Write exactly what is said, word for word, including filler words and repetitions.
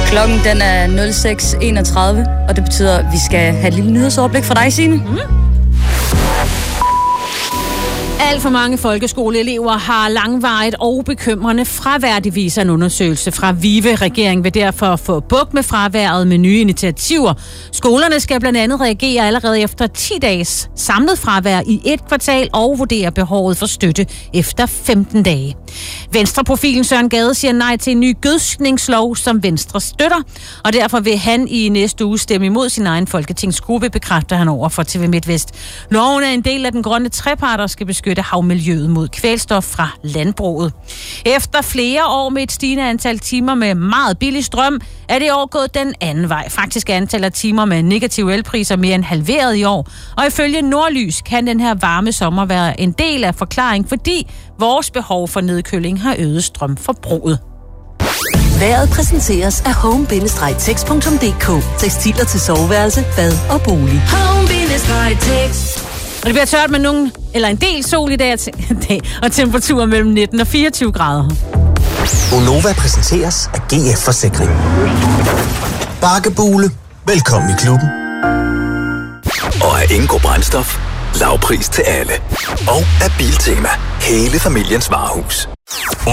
Klokken den er nul seks enogtredive, og det betyder, at vi skal have et lille nyhedsoverblik fra dig, Signe. Mm. Alt for mange folkeskoleelever har langvarigt og bekymrende fravær, det viser en undersøgelse fra VIVE. Regeringen vil derfor få bugt med fraværet med nye initiativer. Skolerne skal blandt andet reagere allerede efter ti dages samlet fravær i et kvartal og vurdere behovet for støtte efter femten dage. Venstreprofilen Søren Gade siger nej til en ny gødskningslov, som Venstre støtter, og derfor vil han i næste uge stemme imod sin egen folketingsgruppe, bekræfter han over for T V MidtVest. Loven er en del af den grønne trepart, der skal beskytte havmiljøet mod kvælstof fra landbruget. Efter flere år med et stigende antal timer med meget billig strøm, er det i år gået den anden vej. Faktisk er antallet af timer med negative elpriser mere end halveret i år, og ifølge Nordlys kan den her varme sommer være en del af forklaringen, fordi vores behov for nedkøling har øget strømforbruget. Vejret præsenteres af home bindestreg text punktum d k. Tekstiler til soveværelse, bad og bolig. home bindestreg text. Og det bliver tørt med nogen, eller en del sol i dag, og temperaturer mellem nitten og fireogtyve grader. Gonova præsenteres af G F Forsikring. Bakkebule. Velkommen i klubben. Og af Ingo Brændstof. Lavpris til alle. Og af Biltema. Hele familiens varehus.